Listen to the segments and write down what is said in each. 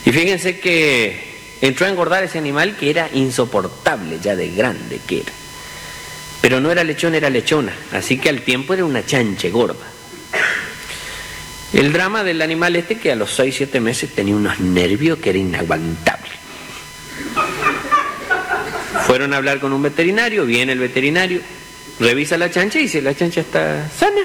Y fíjense que entró a engordar ese animal que era insoportable ya de grande que era. Pero no era lechón, era lechona, así que al tiempo era una chanche gorda. El drama del animal este que a los 6-7 meses tenía unos nervios que era inaguantable. Fueron a hablar con un veterinario, viene el veterinario, revisa la chancha y dice, la chancha está sana.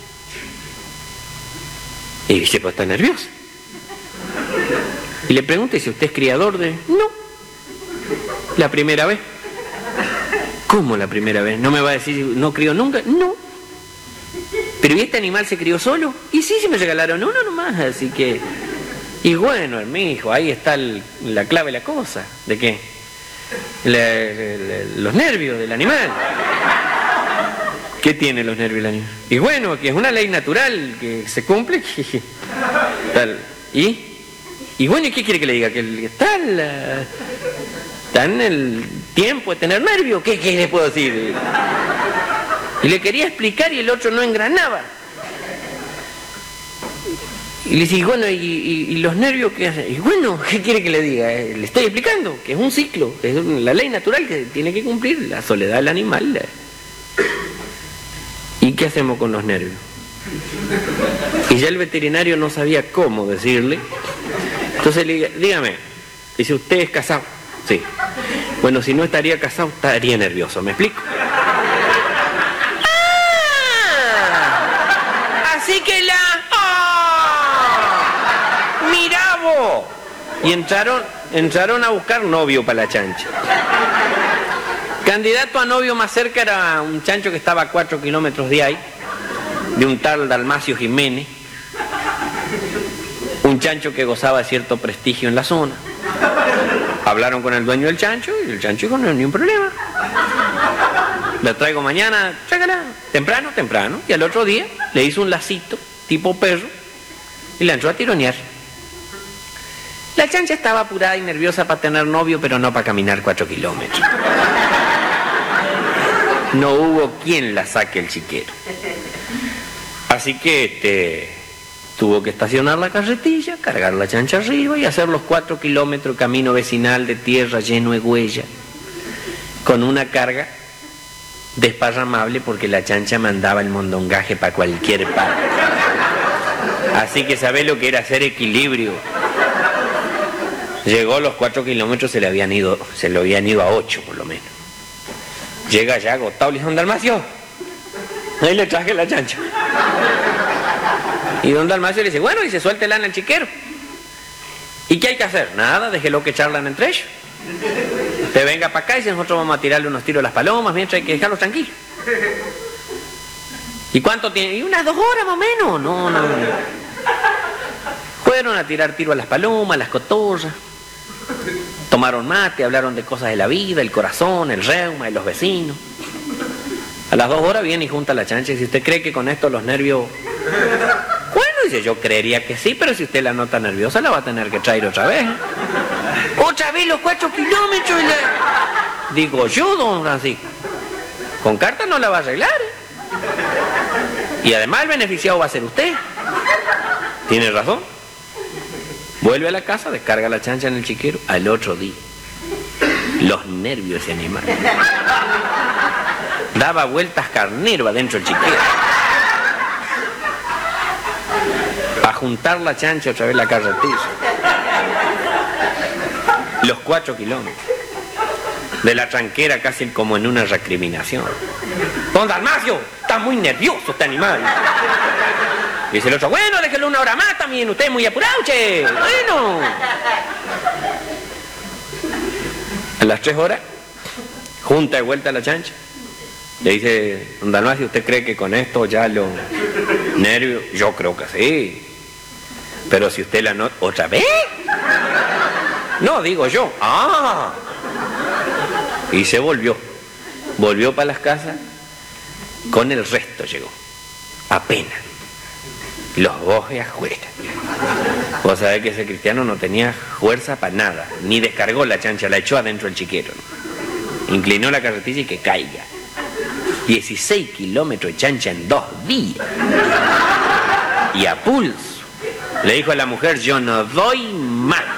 Y dice, pues está nerviosa. Y le pregunta, dice, ¿usted es criador de...? No. ¿La primera vez? ¿Cómo la primera vez? ¿No me va a decir, no crió nunca? No. ¿Pero y este animal se crió solo? Y sí, se me regalaron uno nomás, así que... Y bueno, mi hijo, ahí está la clave de la cosa. ¿De qué? Los nervios del animal. ¿Qué tiene los nervios del animal? Y bueno, que es una ley natural que se cumple. Tal. Y bueno, ¿y qué quiere que le diga? Que está en el tiempo de tener nervios. ¿Qué le puedo decir? Y le quería explicar y el otro no engranaba. Y le dice, bueno, ¿y los nervios qué hacen? Y bueno, ¿qué quiere que le diga? Le estoy explicando que es un ciclo, es la ley natural que tiene que cumplir, la soledad del animal. ¿Y qué hacemos con los nervios? Y ya el veterinario no sabía cómo decirle. Entonces le dice, dígame, dice, ¿usted es casado? Sí. Bueno, si no estaría casado, estaría nervioso, ¿me explico? Así que ¡mirá vos! Y entraron a buscar novio para la chancha. Candidato a novio más cerca era un chancho que estaba a 4 kilómetros de ahí, de un tal Dalmacio Jiménez, un chancho que gozaba de cierto prestigio en la zona. Hablaron con el dueño del chancho y el chancho dijo, no hay ningún problema. La traigo mañana, tráigala, temprano. Y al otro día le hizo un lacito, tipo perro, y la entró a tironear. La chancha estaba apurada y nerviosa para tener novio, pero no para caminar 4 kilómetros. No hubo quien la saque el chiquero. Así que tuvo que estacionar la carretilla, cargar la chancha arriba y hacer los 4 kilómetros camino vecinal de tierra lleno de huella, con una carga desparramable porque la chancha mandaba el mondongaje para cualquier parte. Así que sabés lo que era hacer equilibrio. Llegó los 4 kilómetros, se lo habían ido a 8 por lo menos. Llega ya agotado, le dice, don Dalmacio, ahí le traje la chancha. Y don Dalmacio le dice, bueno, dice, suéltela en el chiquero. ¿Y qué hay que hacer? Nada, déjelo que charlan entre ellos. Usted venga para acá y nosotros vamos a tirarle unos tiros a las palomas, mientras hay que dejarlos tranquilos. ¿Y cuánto tiene? Y unas 2 horas más o menos. No. Fueron a tirar tiro a las palomas, a las cotorras. Tomaron mate, hablaron de cosas de la vida, el corazón, el reuma, de los vecinos. A las 2 horas viene y junta la chancha y dice, ¿usted cree que con esto los nervios...? Bueno, dice, yo creería que sí, pero si usted la nota nerviosa la va a tener que traer otra vez. ¿Otra vez los 4 kilómetros? Digo yo, don Francisco, con carta no la va a arreglar. Y además el beneficiado va a ser usted. Tiene razón. Vuelve a la casa, descarga la chancha en el chiquero. Al otro día, los nervios de ese animal. Daba vueltas carnero adentro del chiquero. A juntar la chancha otra vez la carretilla. Los 4 kilómetros. De la tranquera casi como en una recriminación. Don Dalmacio, está muy nervioso este animal. Dice el otro, bueno, déjelo 1 hora más también, usted es muy apurado, che. Bueno. A las 3 horas, junta de vuelta la chancha. Le dice, don Dalmacio, ¿usted cree que con esto ya los nervios? Yo creo que sí. Pero si usted la nota... ¿Otra vez? No, digo yo. ¡Ah! Y se volvió. Volvió para las casas. Con el resto llegó. Apenas. Los 2 afuera. Vos sabés que ese cristiano no tenía fuerza para nada. Ni descargó la chancha, la echó adentro del chiquero. Inclinó la carretilla y que caiga. 16 kilómetros de chancha en 2 días. Y a pulso. Le dijo a la mujer, yo no doy más.